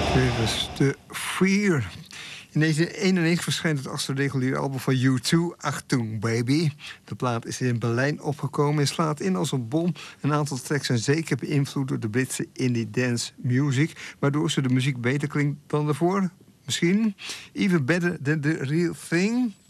Dit is de Fear. In 1991 verschijnt het achtste reguliere album van U2, Achtung Baby. De plaat is in Berlijn opgekomen en slaat in als een bom. Een aantal tracks zijn zeker beïnvloed door de Britse indie dance music, waardoor ze de muziek beter klinkt dan daarvoor. Misschien even better than the real thing.